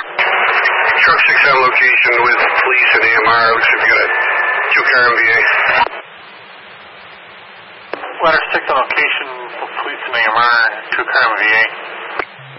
Truck 6 on location with police and AMR. Looks like we got a 2-car MVA. Letter 6 on location.